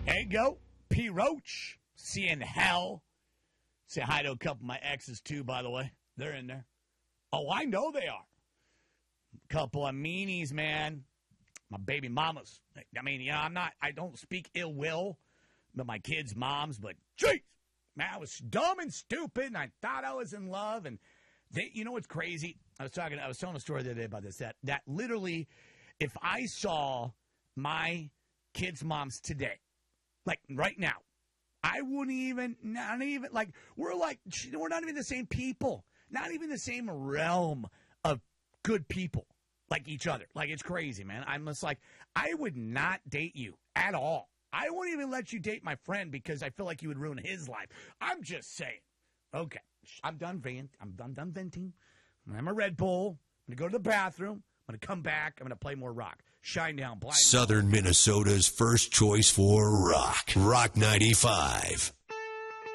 There you go. P. Roach. Seeing hell. Say hi to a couple of my exes, too, by the way. They're in there. Oh, I know they are. Couple of meanies, man. My baby mamas. I mean, I don't speak ill will about my kids' moms, but jeez, man, I was dumb and stupid, and I thought I was in love, and you know what's crazy? I was telling a story the other day about this, that literally, if I saw my kids' moms today, like right now, I wouldn't not even, we're not even the same people, not even the same realm of good people like each other. Like, it's crazy, man. I'm just like, I would not date you at all. I won't even let you date my friend because I feel like you would ruin his life. I'm just saying. Okay, I'm done venting. I'm done venting. I'm a Red Bull. I'm going to go to the bathroom. I'm going to come back. I'm going to play more rock. Shine down. Blind Southern Minnesota's first choice for rock. Rock 95.